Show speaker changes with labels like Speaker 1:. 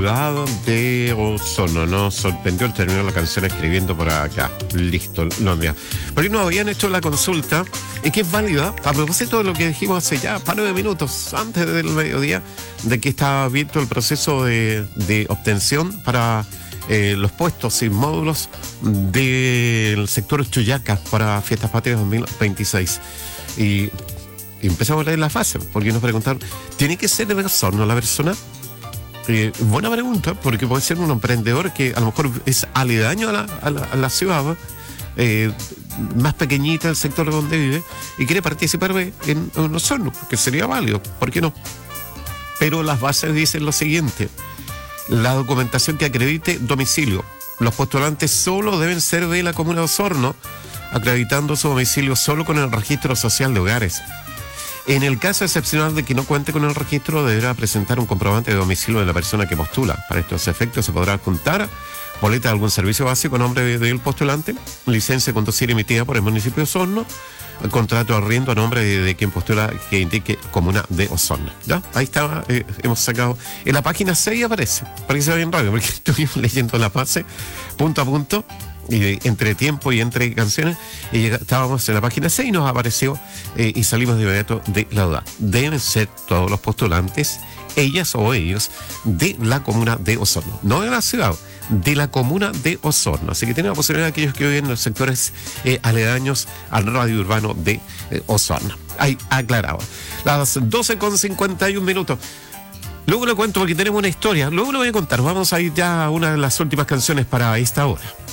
Speaker 1: Ciudad de Osorno, nos sorprendió el término de la canción escribiendo por acá. Listo, lo envía. Por ahí nos habían hecho la consulta, y que es válida, a propósito de lo que dijimos hace ya par de minutos, antes del mediodía, de que estaba abierto el proceso de obtención para los puestos y módulos del sector Chuyaca para Fiestas Patrias 2026. Y empezamos a leer la fase, porque nos preguntaron, ¿tiene que ser de Osorno la persona? Buena pregunta, porque puede ser un emprendedor que a lo mejor es aledaño a la ciudad, más pequeñita el sector donde vive, y quiere participar en Osorno, que sería válido, ¿por qué no? Pero las bases dicen lo siguiente: la documentación que acredite domicilio. Los postulantes solo deben ser de la comuna de Osorno, acreditando su domicilio solo con el registro social de hogares. En el caso excepcional de que no cuente con el registro, deberá presentar un comprobante de domicilio de la persona que postula. Para estos efectos se podrá adjuntar boleta de algún servicio básico a nombre del postulante, licencia de conducir emitida por el municipio de Osorno, contrato de arriendo a nombre de quien postula que indique comuna de Osorno. ¿Ya? Ahí está, hemos sacado. En la página 6 aparece bien rápido, porque estuvimos leyendo la fase punto a punto, y entre tiempo y entre canciones, y estábamos en la página 6 y nos apareció, y salimos de inmediato de la duda. Deben ser todos los postulantes, ellas o ellos, de la comuna de Osorno, no de la ciudad, de la comuna de Osorno. Así que tienen la posibilidad de aquellos que viven en los sectores aledaños al radio urbano de Osorno. Ahí aclarado. Las 12:51. Luego lo cuento porque tenemos una historia. Luego lo voy a contar. Vamos a ir ya a una de las últimas canciones para esta hora.